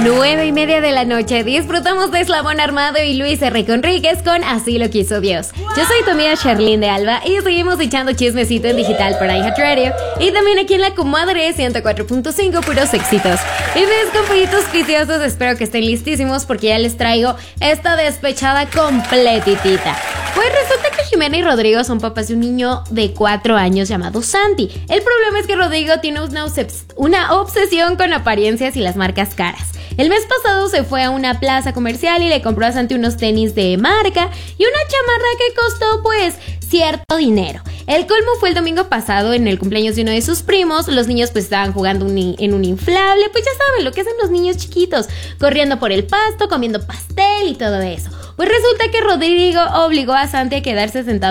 9:30 de la noche. Disfrutamos de Eslabón Armado y Luis R. Conríquez con Así lo quiso Dios. Yo soy tu amiga Sherlyn de Alba y seguimos echando chismecito en digital por iHeartRadio y también aquí en la Comadre 104.5, puros éxitos. Y mis compañitos viciosos, espero que estén listísimos porque ya les traigo esta despechada completitita. Pues resulta que Jimena y Rodrigo son papás de un niño de 4 años llamado Santi. El problema es que Rodrigo tiene una obsesión con apariencias y las marcas caras. El mes pasado se fue a una plaza comercial y le compró a Santi unos tenis de marca y una chamarra que costó pues cierto dinero. El colmo fue el domingo pasado en el cumpleaños de uno de sus primos. Los niños pues estaban jugando en un inflable, pues ya saben lo que hacen los niños chiquitos, corriendo por el pasto, comiendo pastel y todo eso. Pues resulta que Rodrigo obligó a Santi a quedarse sentado